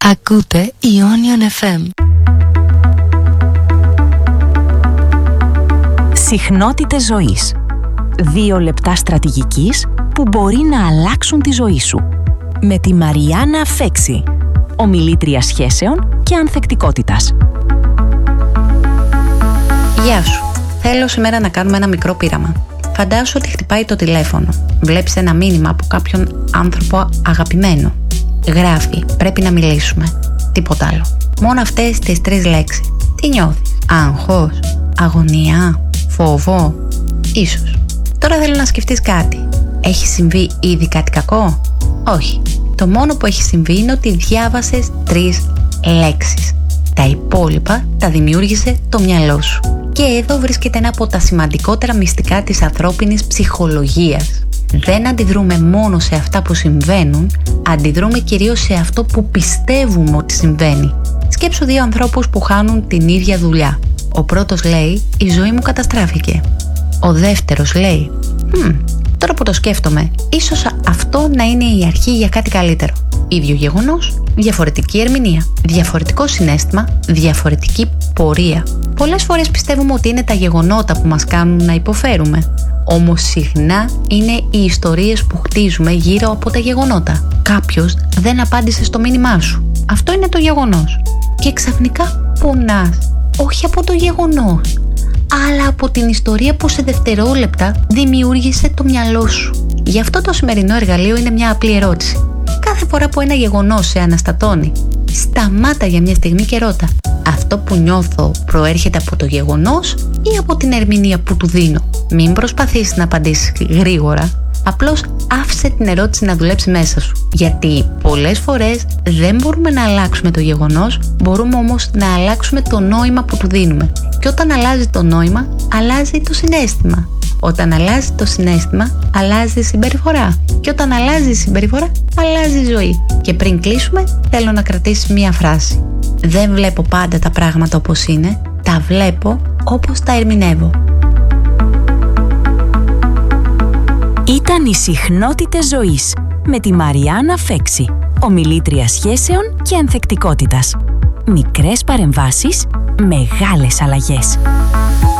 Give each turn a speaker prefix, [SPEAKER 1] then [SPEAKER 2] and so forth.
[SPEAKER 1] Ακούτε Ionian FM.
[SPEAKER 2] Συχνότητες ζωής. 2 λεπτά στρατηγικής που μπορεί να αλλάξουν τη ζωή σου. Με τη Μαριάννα Φέξη, ομιλήτρια σχέσεων και ανθεκτικότητας.
[SPEAKER 3] Γεια σου. Θέλω σήμερα να κάνουμε ένα μικρό πείραμα. Φαντάσου ότι χτυπάει το τηλέφωνο. Βλέπεις ένα μήνυμα από κάποιον άνθρωπο αγαπημένο. Γράφει, πρέπει να μιλήσουμε. Τίποτα άλλο. Μόνο αυτές τις 3 λέξεις. Τι νιώθεις? Άγχος, αγωνία, φόβο? Ίσως. Τώρα θέλω να σκεφτείς κάτι. Έχει συμβεί ήδη κάτι κακό? Όχι. Το μόνο που έχει συμβεί είναι ότι διάβασες 3 λέξεις. Τα υπόλοιπα τα δημιούργησε το μυαλό σου. Και εδώ βρίσκεται ένα από τα σημαντικότερα μυστικά της ανθρώπινης ψυχολογίας. Δεν αντιδρούμε μόνο σε αυτά που συμβαίνουν, αντιδρούμε κυρίως σε αυτό που πιστεύουμε ότι συμβαίνει. Σκέψου 2 ανθρώπους που χάνουν την ίδια δουλειά. Ο πρώτος λέει, η ζωή μου καταστράφηκε. Ο δεύτερος λέει, τώρα που το σκέφτομαι, ίσως αυτό να είναι η αρχή για κάτι καλύτερο. Ίδιο γεγονός, διαφορετική ερμηνεία, διαφορετικό συναίσθημα, διαφορετική πορεία. Πολλές φορές πιστεύουμε ότι είναι τα γεγονότα που μας κάνουν να υποφέρουμε. Όμως συχνά είναι οι ιστορίες που χτίζουμε γύρω από τα γεγονότα. Κάποιος δεν απάντησε στο μήνυμά σου. Αυτό είναι το γεγονός. Και ξαφνικά πονάς. Όχι από το γεγονός, αλλά από την ιστορία που σε δευτερόλεπτα δημιούργησε το μυαλό σου. Γι' αυτό το σημερινό εργαλείο είναι μια απλή ερώτηση. Κάθε φορά που ένα γεγονός σε αναστατώνει, σταμάτα για μια στιγμή και ρώτα. Αυτό που νιώθω προέρχεται από το γεγονός ή από την ερμηνεία που του δίνω? Μην προσπαθήσεις να απαντήσεις γρήγορα. Απλώς άφησε την ερώτηση να δουλέψει μέσα σου. Γιατί πολλές φορές δεν μπορούμε να αλλάξουμε το γεγονός, μπορούμε όμως να αλλάξουμε το νόημα που του δίνουμε. Και όταν αλλάζει το νόημα, αλλάζει το συναίσθημα. Όταν αλλάζει το συναίσθημα, αλλάζει η συμπεριφορά. Και όταν αλλάζει η συμπεριφορά, αλλάζει η ζωή. Και πριν κλείσουμε, θέλω να κρατήσεις μία φράση. Δεν βλέπω πάντα τα πράγματα όπως είναι, τα βλέπω όπως τα ερμηνεύω.
[SPEAKER 2] Ήταν οι συχνότητες ζωής με τη Μαριάννα Φέξη, ομιλήτρια σχέσεων και ανθεκτικότητας. Μικρές παρεμβάσεις, μεγάλες αλλαγές.